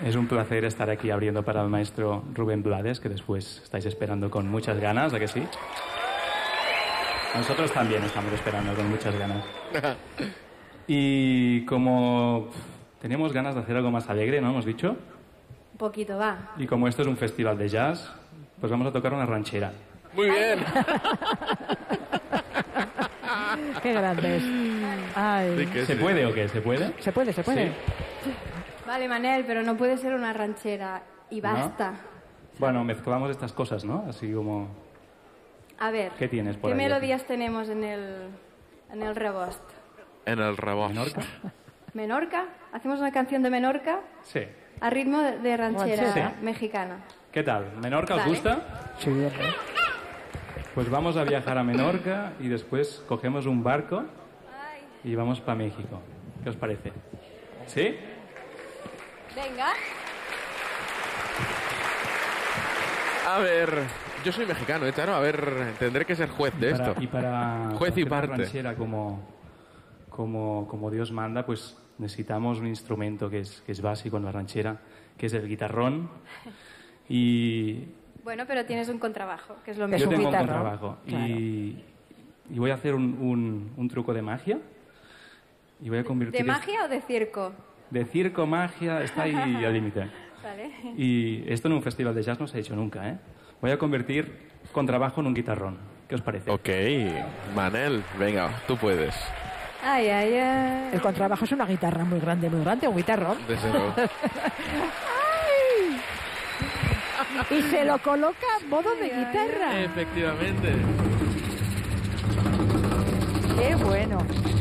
Es un placer estar aquí abriendo para el maestro Rubén Blades, que después estáis esperando con muchas ganas, ¿a que sí? Nosotros también estamos esperando con muchas ganas. Y como teníamos ganas de hacer algo más alegre, ¿no? Hemos dicho. Un poquito, va. Y como esto es un festival de jazz, pues vamos a tocar una ranchera. Muy bien. Qué grandes. Ay. Sí que ¿Se sí. puede o qué? ¿Se puede? Se puede, se puede. Sí. Vale, Manel, pero no puede ser una ranchera y basta. Bueno, mezclamos estas cosas, ¿no? Así como... A ver, ¿Qué tienes por ¿qué ahí? melodías tenemos en el rebost? En el rebost. ¿Menorca? ¿Menorca? ¿Hacemos una canción de Menorca? Sí. A ritmo de ranchera Ranchera. mexicana. ¿Qué tal? ¿Menorca os Vale. gusta? Sí, bien. Pues vamos a viajar a Menorca y después cogemos un barco y vamos para México. ¿Qué os parece? ¿Sí? Venga. A ver, yo soy mexicano, Charo. A ver, tendré que ser juez de esto. Y para Juez y hacer una parte. ranchera como Dios manda, pues necesitamos un instrumento que es básico en la ranchera, que es el guitarrón. Y Bueno, pero tienes un contrabajo, que es lo Es yo mismo. un tengo un guitarrón, contrabajo. claro. Y voy a hacer un truco de magia. Y voy a convertir... ¿De magia o de circo? De circo, magia, está ahí al límite. Vale. Y esto en un festival de jazz no se ha hecho nunca, ¿eh? Voy a convertir contrabajo en un guitarrón. ¿Qué os parece? Ok, Manel, venga, tú puedes. Ay, ay, ay. El contrabajo es una guitarra muy grande, un guitarrón. Desde luego. Y se lo coloca a modo de guitarra. Efectivamente. Qué bueno.